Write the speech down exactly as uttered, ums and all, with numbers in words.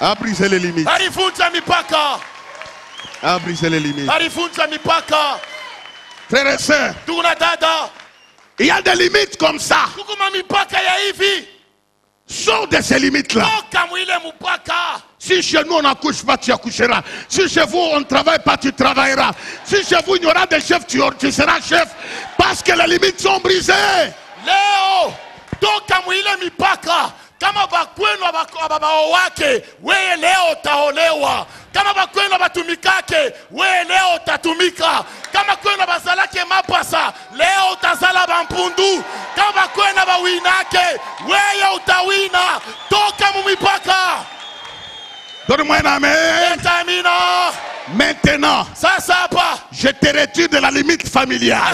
A brisé les limites. Alivunja mipaka. A brisé les limites. Alivunja mipaka. Frères et sœurs, Tuna dada. il y a des limites comme ça. Tukuma mipaka ya hivi. Sors de ces limites-là. Toka mwile mupaka. Si chez nous on n'accouche pas, tu accoucheras. Si chez vous on ne travaille pas, tu travailleras. Si chez vous il y aura des chefs, tu, tu seras chef. Parce que les limites sont brisées. Leo, toka mwile mipaka. Kama bakwenu ababao wake, weye leo taolewa. Kama bakwenu batumikake, weye leo tatumika. Kama kwenu bazalake mapasa, leo utazala bampundu. Kama bakwenu bawinake, weye utawina. Toka mumipaka. Donne-moi un amen. Etamina. Maintenant, Sasa hapa, je te retire de la limite familiale.